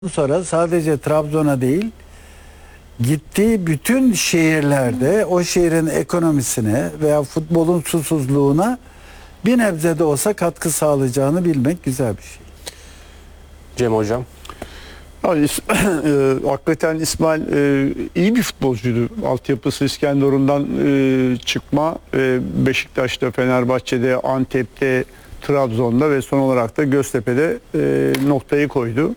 Sonra sadece Trabzon'a değil, gittiği bütün şehirlerde o şehrin ekonomisine veya futbolun susuzluğuna bir nebze de olsa katkı sağlayacağını bilmek güzel bir şey. Cem Hocam. Yani, hakikaten İsmail iyi bir futbolcuydu. Altyapısı İskenderun'dan çıkma. Beşiktaş'ta, Fenerbahçe'de, Antep'te, Trabzon'da ve son olarak da Göztepe'de noktayı koydu.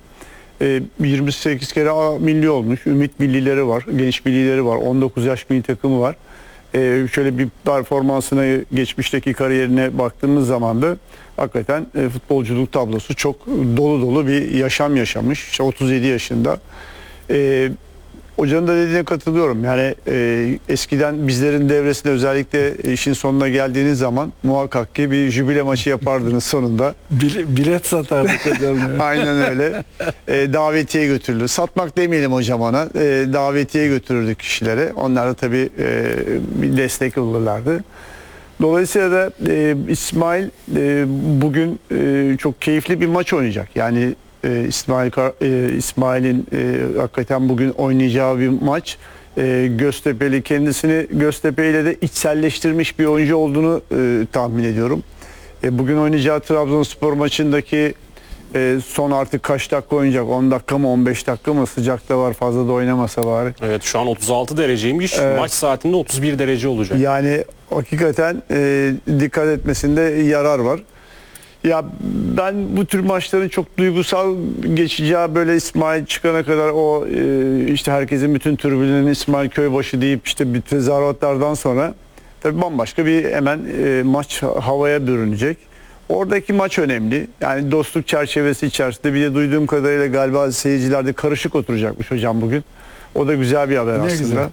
28 kere A milli olmuş. Ümit millileri var, genç millileri var. 19 yaş milli takımı var. Şöyle bir performansına, geçmişteki kariyerine baktığımız zaman da hakikaten futbolculuk tablosu çok dolu dolu bir yaşam yaşamış. İşte 37 yaşında. Hocanın da dediğine katılıyorum. Yani eskiden bizlerin devresinde özellikle işin sonuna geldiğiniz zaman muhakkak ki bir jübile maçı yapardınız sonunda. Bilet satardık hocam. Aynen öyle. Davetiye götürülür. Satmak demeyelim hocam ona. Davetiye götürürdük kişilere. Onlar da tabii bir destek olurlardı. Dolayısıyla da İsmail bugün çok keyifli bir maç oynayacak. Yani İsmail'in hakikaten bugün oynayacağı bir maç. Göztepe'li, kendisini Göztepe ile de içselleştirmiş bir oyuncu olduğunu tahmin ediyorum. Bugün oynayacağı Trabzonspor maçındaki son artık kaç dakika oynayacak? 10 dakika mı, 15 dakika mı? Sıcakta var, fazla da oynamasa bari. Evet, şu an 36 dereceymiş. Maç saatinde 31 derece olacak. Yani hakikaten dikkat etmesinde yarar var. Ya ben bu tür maçların çok duygusal geçeceği, böyle İsmail çıkana kadar o işte herkesin, bütün tribünlerin İsmail Köybaşı deyip işte bir tezahüratlardan sonra tabii bambaşka bir hemen maç havaya bürünecek. Oradaki maç önemli. Yani dostluk çerçevesi içerisinde, bir de duyduğum kadarıyla galiba seyircilerde karışık oturacakmış hocam bugün. O da güzel bir haber Ne aslında. güzel.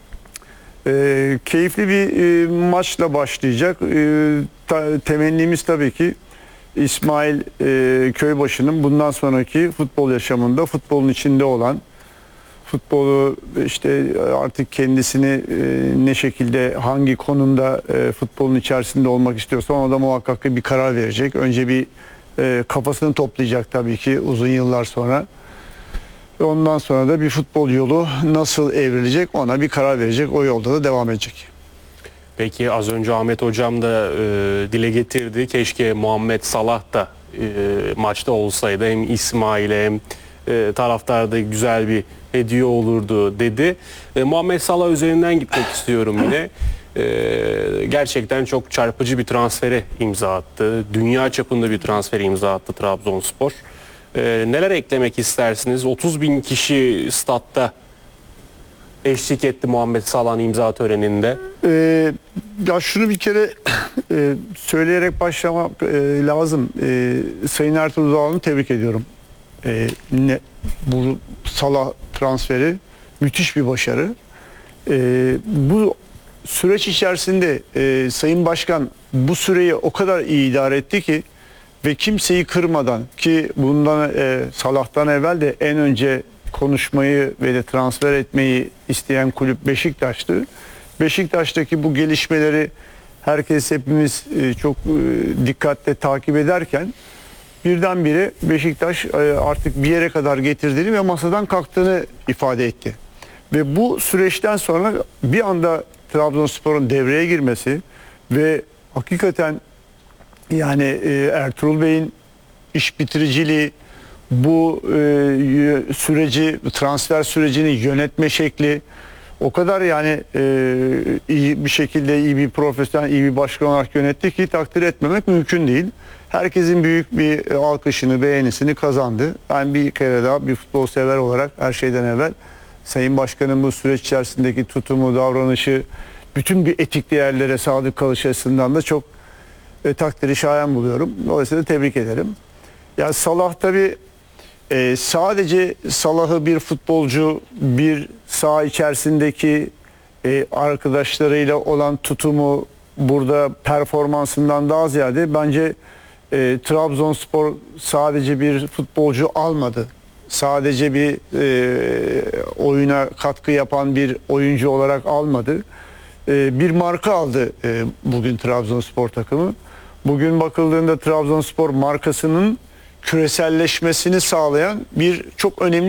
Keyifli bir maçla başlayacak. Temennimiz tabii ki İsmail Köybaşı'nın bundan sonraki futbol yaşamında futbolun içinde olan, futbolu işte artık kendisini ne şekilde, hangi konumda futbolun içerisinde olmak istiyorsa ona da muhakkak bir karar verecek. Önce bir kafasını toplayacak tabii ki uzun yıllar sonra. Ve ondan sonra da bir futbol yolu nasıl evrilecek ona bir karar verecek. O yolda da devam edecek. Peki az önce Ahmet Hocam da dile getirdi. Keşke Muhammed Salah da maçta olsaydı. Hem İsmail'e hem taraftarda güzel bir hediye olurdu dedi. Muhammed Salah üzerinden gitmek istiyorum yine. Gerçekten çok çarpıcı bir transfere imza attı. Dünya çapında bir transfere imza attı Trabzonspor. Neler eklemek istersiniz? 30.000 kişi statta eşlik etti Muhammed Salah'ın imza töreninde. Ya şunu bir kere söyleyerek başlamak lazım. Sayın Ertuğrul Dağlı'nı tebrik ediyorum. Bu Salah transferi müthiş bir başarı. Bu süreç içerisinde Sayın Başkan bu süreyi o kadar iyi idare etti ki ve kimseyi kırmadan, ki bundan Salah'tan evvel de en önce konuşmayı ve de transfer etmeyi isteyen kulüp Beşiktaş'tı. Beşiktaş'taki bu gelişmeleri hepimiz çok dikkatle takip ederken birdenbire Beşiktaş artık bir yere kadar getirdiğini ve masadan kalktığını ifade etti. Ve bu süreçten sonra bir anda Trabzonspor'un devreye girmesi ve hakikaten yani Ertuğrul Bey'in iş bitiriciliği, bu süreci, transfer sürecini yönetme şekli o kadar yani iyi bir şekilde, iyi bir profesyonel, iyi bir başkan olarak yönetti ki takdir etmemek mümkün değil. Herkesin büyük bir alkışını, beğenisini kazandı. Ben bir kere daha bir futbol sever olarak her şeyden evvel Sayın Başkan'ın bu süreç içerisindeki tutumu, davranışı, bütün bir etik değerlere sadık kalış açısından da çok takdiri şayan buluyorum. Dolayısıyla tebrik ederim. Ya Salah tabii sadece Salah'ı bir futbolcu, bir saha içerisindeki arkadaşlarıyla olan tutumu, burada performansından daha ziyade bence Trabzonspor sadece bir futbolcu almadı. Sadece bir oyuna katkı yapan bir oyuncu olarak almadı. Bir marka aldı bugün Trabzonspor takımı. Bugün bakıldığında Trabzonspor markasının küreselleşmesini sağlayan bir çok önemli